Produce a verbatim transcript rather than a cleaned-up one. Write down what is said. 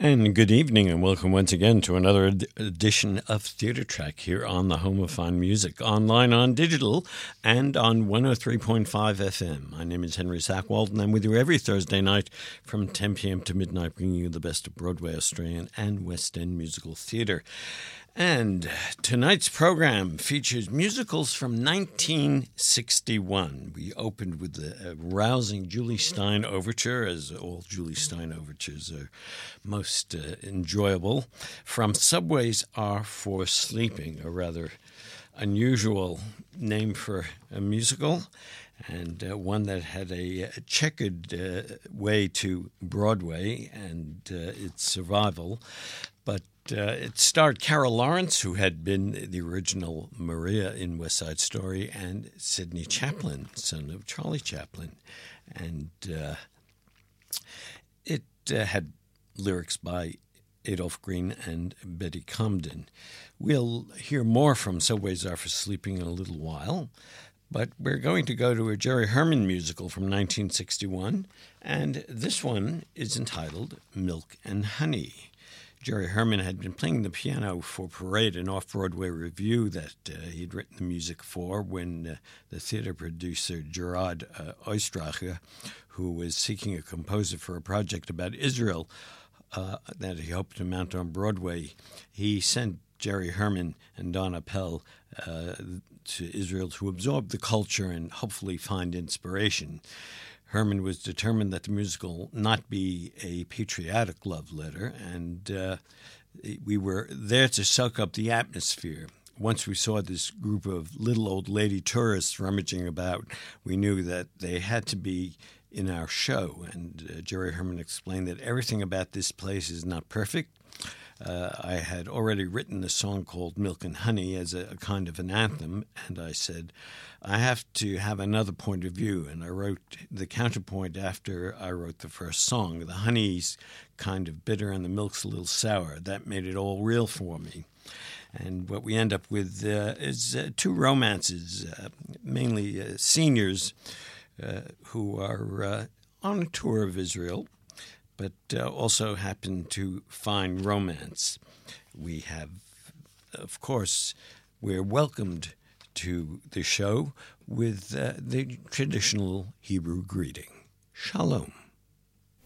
And good evening, and welcome once again to another ed- edition of Theatre Track here on the Home of Fine Music, online, on digital, and on one oh three point five F M. My name is Henry Sackwald, and I'm with you every Thursday night from ten p.m. to midnight, bringing you the best of Broadway, Australian, and West End musical theatre. And tonight's program features musicals from nineteen sixty-one. We opened with the rousing Julie Stein Overture, as all Julie Stein overtures are most uh, enjoyable, from Subways Are for Sleeping, a rather unusual name for a musical, and uh, one that had a checkered uh, way to Broadway and uh, its survival. But uh, it starred Carol Lawrence, who had been the original Maria in West Side Story, and Sidney Chaplin, son of Charlie Chaplin. And uh, it uh, had lyrics by Adolph Green and Betty Comden. We'll hear more from Subways Are for Sleeping in a little while, but we're going to go to a Jerry Herman musical from nineteen sixty-one, and this one is entitled Milk and Honey. Jerry Herman had been playing the piano for Parade, an off-Broadway revue that uh, he'd written the music for when uh, the theater producer Gerard uh, Oistrakher, who was seeking a composer for a project about Israel uh, that he hoped to mount on Broadway, he sent Jerry Herman and Don Appel uh, to Israel to absorb the culture and hopefully find inspiration. Herman was determined that the musical not be a patriotic love letter, and uh, we were there to soak up the atmosphere. Once we saw this group of little old lady tourists rummaging about, we knew that they had to be in our show, and uh, Jerry Herman explained that everything about this place is not perfect. Uh, I had already written a song called Milk and Honey as a, a kind of an anthem, and I said, I have to have another point of view, and I wrote the counterpoint after I wrote the first song. The honey's kind of bitter and the milk's a little sour. That made it all real for me. And what we end up with uh, is uh, two romances, uh, mainly uh, seniors uh, who are uh, on a tour of Israel, but uh, also happen to find romance. We have, of course, we're welcomed to the show with uh, the traditional Hebrew greeting. Shalom.